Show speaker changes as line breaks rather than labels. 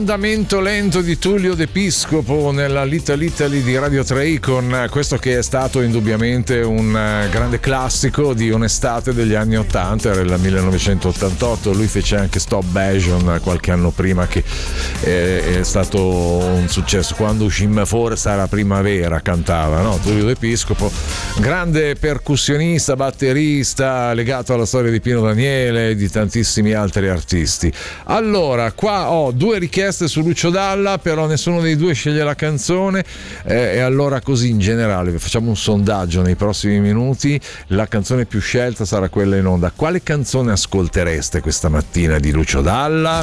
Andamento lento di Tullio D'Episcopo nella Little Italy di Radio 3 con questo che è stato indubbiamente un grande classico di un'estate degli anni 80, era il 1988. Lui fece anche Stop Basion qualche anno prima, che è stato un successo. Quando uscimmo fuori sarà primavera cantava, no? Tullio D'Episcopo, grande percussionista, batterista, legato alla storia di Pino Daniele e di tantissimi altri artisti. Allora, qua ho due richieste su Lucio Dalla, però nessuno dei due sceglie la canzone, e allora così in generale facciamo un sondaggio nei prossimi minuti. La canzone più scelta sarà quella in onda. Quale canzone ascoltereste questa mattina di Lucio Dalla?